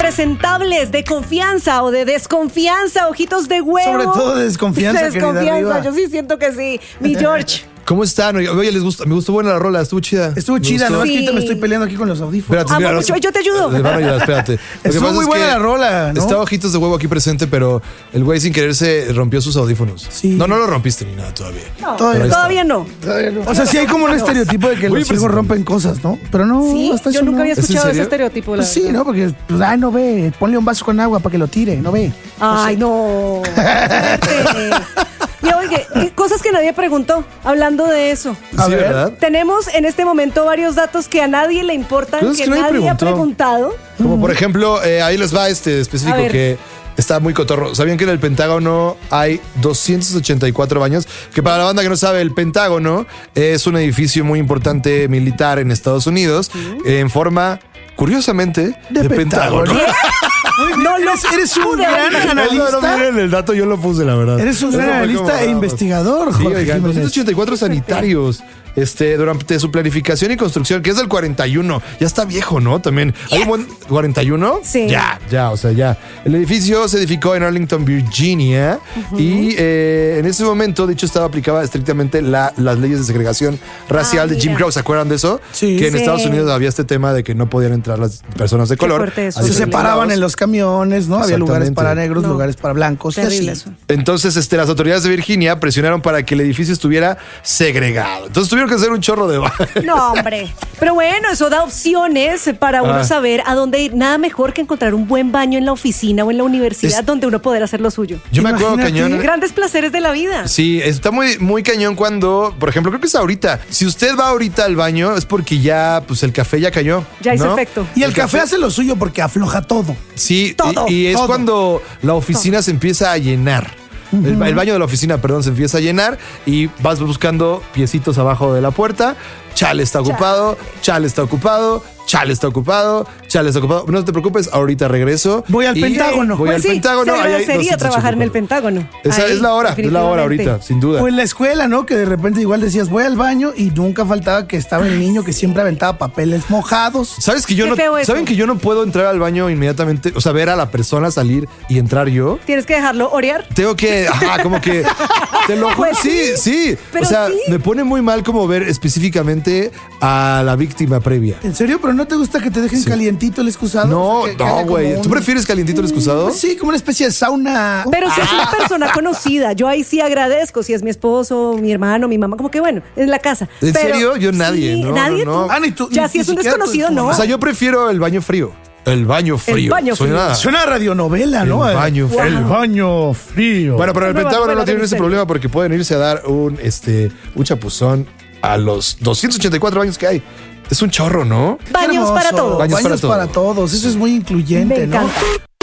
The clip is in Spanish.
impresentables, de confianza o de desconfianza, ojitos de huevo. Sobre todo de desconfianza, querida yo sí siento que sí. Mi George. ¿Cómo están? Oye, me gustó buena la rola, estuvo chida. Estuvo chida, ¿no? Es que ahorita me estoy peleando aquí con los audífonos. Espérate, Mucho, yo te ayudo. Les van a ayudar, espérate. Estuvo muy buena la rola, ¿no? Estaba Ojitos de Huevo aquí presente, pero el güey sin querer se rompió sus audífonos. Sí. No lo rompiste ni nada todavía. No, Todavía no. O sea, sí hay como un estereotipo de que los hijos rompen cosas, ¿no? Pero no, Sí, hasta yo eso nunca no. había ¿Es en escuchado ese serio? estereotipo. Pues sí, ¿no? Porque, pues, no ve, ponle un vaso con agua para que lo tire, no ve. Ay, no. Y oye, cosas que nadie preguntó, hablando de eso. A Sí, ver. ¿verdad? Tenemos en este momento varios datos que a nadie le importan, Cosas que que nadie nadie ha preguntó. preguntado. Como por ejemplo, ahí les va específico A ver. que está muy cotorro. ¿Sabían que en el Pentágono hay 284 baños? Que para la banda que no sabe, el Pentágono es un edificio muy importante militar en Estados Unidos en forma, curiosamente, de Pentágono. No lo Eres un pude gran imaginar. analista. No, miren el dato, yo lo puse, la verdad. Eres un gran Eso fue analista como- e investigador, Sí, Jorge oigan, Jiménez. 284 sanitarios. Durante su planificación y construcción, que es del 41. Ya está viejo, ¿no? También. ¿Hay un buen 41? Sí. Ya, o sea, ya. El edificio se edificó en Arlington, Virginia. Y en ese momento, de hecho, aplicaba estrictamente las leyes de segregación racial de Jim mira. Crow. ¿Se acuerdan de eso? Sí. Que en Sí. Estados Unidos había este tema de que no podían entrar las personas de color. fuerte eso. a Se diferentes separaban lados. en los camiones, ¿no? Había lugares Exactamente. para negros, No. lugares para blancos. Terrible y así. eso. Entonces, las autoridades de Virginia presionaron para que el edificio estuviera segregado. Entonces tuvieron que hacer un chorro de... No, hombre. Pero bueno, eso da opciones para uno saber a dónde ir. Nada mejor que encontrar un buen baño en la oficina o en la universidad Es- donde uno poder hacer lo suyo. Yo me acuerdo Imagínate. cañón. Grandes placeres de la vida. Sí, está muy, muy cañón cuando, por ejemplo, creo que es ahorita. Si usted va ahorita al baño es porque ya, pues el café ya cayó. Ya hizo ¿no? efecto. Y el café hace lo suyo porque afloja todo. Sí, Todo. y es Todo. cuando la oficina se empieza a llenar. El baño de la oficina, perdón, se empieza a llenar y vas buscando piecitos abajo de la puerta. Chale está ocupado, chale está ocupado, chale está ocupado, chale está ocupado. No te preocupes, ahorita regreso. Voy al Y Pentágono. Voy Pues al sí, Pentágono. se ahí hay agradecería trabajar en el 284. Pentágono. Esa Ahí, es la hora definitivamente. ahorita, sin duda. O en la escuela, ¿no? Que de repente igual decías, voy al baño y nunca faltaba que estaba el niño que siempre aventaba papeles mojados. ¿Sabes que yo Qué no, feo eso. ¿Saben que yo no puedo entrar al baño inmediatamente? O sea, ver a la persona salir y entrar yo. Tienes que dejarlo orear. Tengo que, como que, te lo juro, Pues sí. sí, pero O sea, sí. me pone muy mal como ver específicamente a la víctima previa. ¿En serio? ¿Pero no te gusta que te dejen calientito el excusado? No, O sea, que haya no, como güey. un- ¿Tú prefieres calientito el excusado? Sí, como una especie de sauna. Pero si es una persona conocida, yo ahí sí agradezco. Si es mi esposo, mi hermano, mi mamá, como que bueno, en la casa. ¿En Pero serio? Yo nadie, sí, no, nadie. no, no. tú. Ah, ni tú- Ya ni si es un siquiera tu- desconocido, tu no. mamá. O sea, yo prefiero el baño frío. El baño frío. baño frío. Suena a radionovela, ¿no? El baño frío. El baño frío. Bueno, pero en el Nueva Pentágono no novela tienen de ese misterio. problema porque pueden irse a dar un chapuzón a los 284 baños que hay. Es un chorro, ¿no? Qué Baños hermoso. para todos. Baños Baños para para todos. Eso es muy incluyente, Me ¿no? encanta.